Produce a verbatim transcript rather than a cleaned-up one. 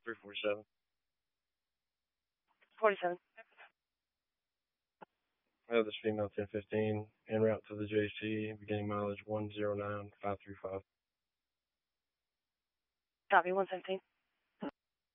three forty-seven. forty-seven. I have this female ten fifteen en route to the J C, beginning mileage one zero nine five three five. Copy, one seventeen.